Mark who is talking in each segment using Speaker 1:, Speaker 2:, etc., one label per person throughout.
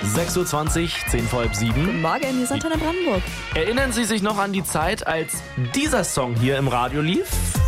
Speaker 1: 6.20 Uhr, 10 vor halb 7.
Speaker 2: Guten Morgen, hier ist Antenne Brandenburg.
Speaker 1: Erinnern Sie sich noch an die Zeit, als dieser Song hier im Radio lief?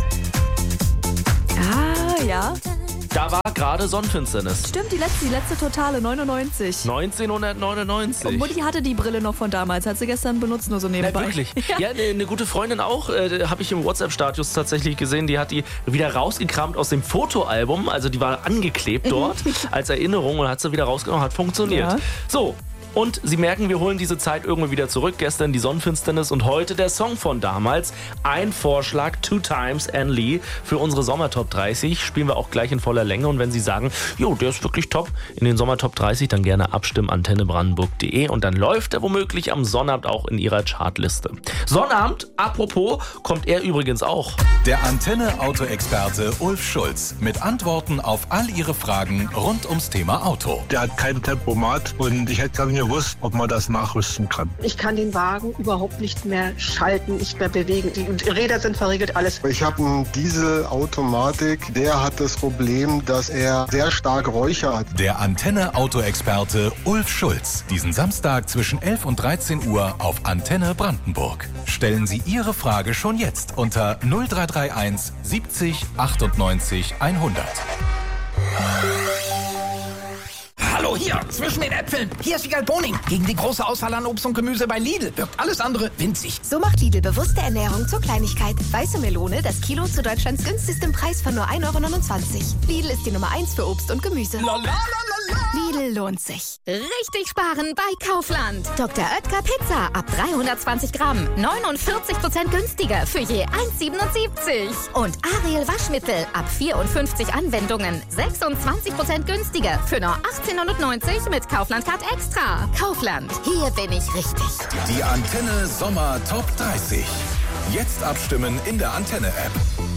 Speaker 2: Ah, ja.
Speaker 1: Da war gerade Sonnenfinsternis.
Speaker 2: Stimmt, die letzte totale, 99.
Speaker 1: 1999.
Speaker 2: Und Mutti hatte die Brille noch von damals, hat sie gestern benutzt, nur so nebenbei.
Speaker 1: Ja, wirklich. Ja, eine gute Freundin auch, habe ich im WhatsApp-Status tatsächlich gesehen, die hat die wieder rausgekramt aus dem Fotoalbum, also die war angeklebt dort als Erinnerung und hat sie wieder rausgenommen, hat funktioniert.
Speaker 2: Ja.
Speaker 1: So. Und Sie merken, wir holen diese Zeit irgendwie wieder zurück. Gestern die Sonnenfinsternis und heute der Song von damals. Ein Vorschlag, Two Times Ann Lee für unsere Sommertop 30. Spielen wir auch gleich in voller Länge. Und wenn Sie sagen, jo, der ist wirklich top in den Sommertop 30, dann gerne abstimmen, antennebrandenburg.de. Und dann läuft er womöglich am Sonnabend auch in Ihrer Chartliste. Sonnabend, apropos, kommt er übrigens auch.
Speaker 3: Der Antenne-Auto-Experte Ulf Schulz mit Antworten auf all Ihre Fragen rund ums Thema Auto.
Speaker 4: Der hat kein Tempomat und ich hätte gar nicht gewusst, ob man das nachrüsten kann.
Speaker 5: Ich kann den Wagen überhaupt nicht mehr schalten, nicht mehr bewegen. Die Räder sind verriegelt, alles.
Speaker 6: Ich habe einen Dieselautomatik, der hat das Problem, dass er sehr stark Räucher hat.
Speaker 3: Der Antenne-Auto-Experte Ulf Schulz. Diesen Samstag zwischen 11 und 13 Uhr auf Antenne Brandenburg. Stellen Sie Ihre Frage schon jetzt unter 0331 70 98 100.
Speaker 7: Hallo, hier, zwischen den Äpfeln. Hier ist Wiegald Boning. Gegen die große Auswahl an Obst und Gemüse bei Lidl wirkt alles andere winzig.
Speaker 8: So macht Lidl bewusste Ernährung zur Kleinigkeit. Weiße Melone, das Kilo zu Deutschlands günstigstem Preis von nur 1,29 €. Lidl ist die Nummer 1 für Obst und Gemüse. Lidl lohnt sich.
Speaker 9: Richtig sparen bei Kaufland. Dr. Oetker Pizza ab 320 Gramm. 49% günstiger für je 1,77. Und Ariel Waschmittel ab 54 Anwendungen. 26% günstiger für nur 18,90 € mit Kaufland Card Extra. Kaufland, hier bin ich richtig.
Speaker 3: Die Antenne Sommer Top 30. Jetzt abstimmen in der Antenne-App.